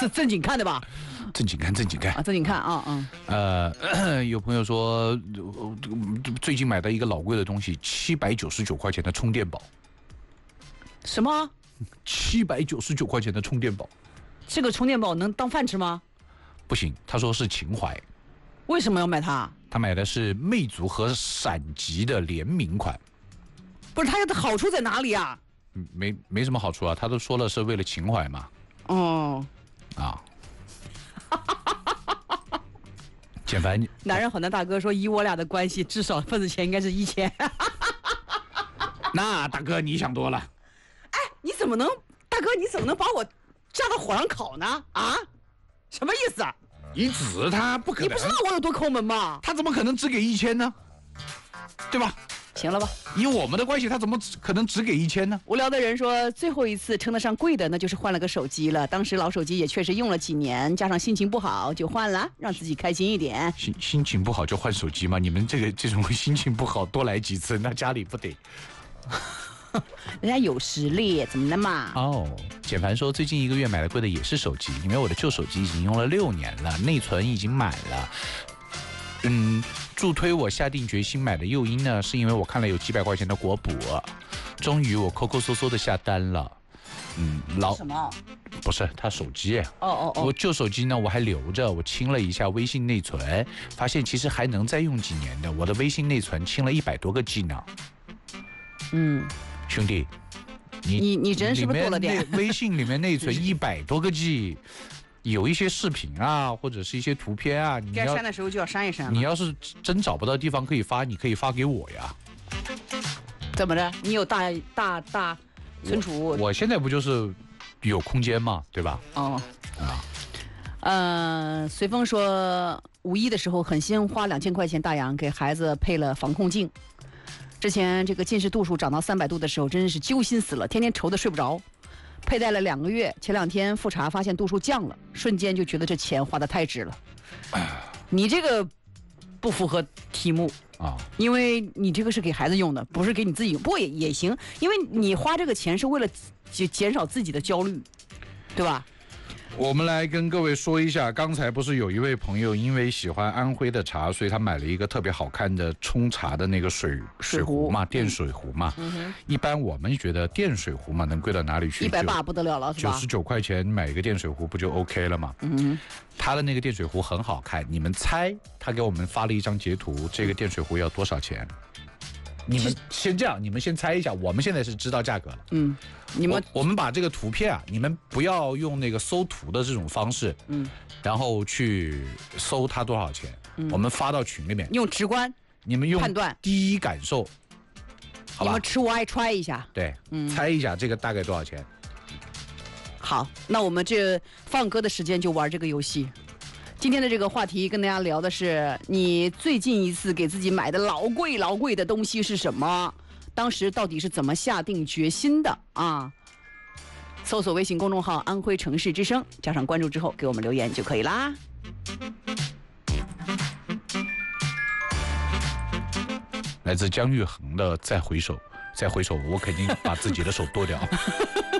是正经看的吧？ 正经看，正经看啊，正经看啊， 有朋友说，最近买到一个老贵的东西，799块钱的充电宝。 什么 ？799块钱的充电宝。 这个充电宝能当饭吃吗？ 不行，他说是情怀。 为什么要买它？ 他买的是魅族和闪极的联名款。 不是，它的好处在哪里啊？ 没什么好处啊，他都说了是为了情怀嘛。 哦。 啊。简凡， 男人好男大哥说，以我俩的关系，至少份子钱应该是1000。 那大哥你想多了。 哎，大哥你怎么能把我架到火上烤呢？啊，什么意思啊？ 你指他不可能， 你不知道我有多抠门吗？ 他怎么可能只给1000呢？对吧？ 行了吧？ 以我们的关系，他怎么可能只给1000呢？ 无聊的人说，最后一次称得上贵的，那就是换了个手机了。当时老手机也确实用了几年，加上心情不好就换了，让自己开心一点。 心情不好就换手机吗？你们这种心情不好多来几次，那家里不得？ 人家有实力，怎么的嘛？ 哦，简凡说，最近1个月买的贵的也是手机，因为我的旧手机已经用了6年了，内存已经满了。助推我下定决心买的诱因呢，是因为我看了有几百块钱的国补，终于我抠抠搜搜的下单了。 什么？ 不是他手机。 哦。 我旧手机呢，我还留着，我清了一下微信内存，发现其实还能再用几年的。我的微信内存清了100多个 G 呢。兄弟，你人是不是多了点？ 微信里面内存100多个 G。有一些视频啊，或者是一些图片啊，你该删的时候就要删一删。 你要是真找不到地方可以发，你可以发给我呀。 怎么着？你有大存储？ 我现在不就是有空间嘛，对吧？ 随风说，5·1的时候狠心花2000块钱大洋给孩子配了防控镜。之前这个近视度数涨到300度的时候，真是揪心死了，天天愁得睡不着。佩戴了2个月，前2天复查发现度数降了，瞬间就觉得这钱花得太值了。你这个不符合题目啊，因为你这个是给孩子用的，不是给你自己用。不过也行，因为你花这个钱是为了减少自己的焦虑，对吧？ 我们来跟各位说一下，刚才不是有一位朋友因为喜欢安徽的茶，所以他买了一个特别好看的冲茶的那个水壶嘛，电水壶嘛。一般我们觉得电水壶嘛，能贵到哪里去 ？180不得了了，是吧 ？99块钱买一个电水壶不就 OK 了吗？他的那个电水壶很好看，你们猜他给我们发了一张截图，这个电水壶要多少钱？你们先这样，你们先猜一下，我们现在是知道价格了。我们把这个图片啊，你们不要用那个搜图的这种方式，然后去搜它多少钱，我们发到群里面， 用直观， 你们用判断第一感受，好吧？ 你们吃我爱揣一下， 对，猜一下这个大概多少钱？ 好，那我们这放歌的时间就玩这个游戏。今天的这个话题跟大家聊的是，你最近一次给自己买的老贵的东西是什么？当时到底是怎么下定决心的啊？搜索微信公众号“安徽城市之声”，加上关注之后给我们留言就可以啦。 来自姜育恒的《再回首》，我肯定把自己的手剁掉。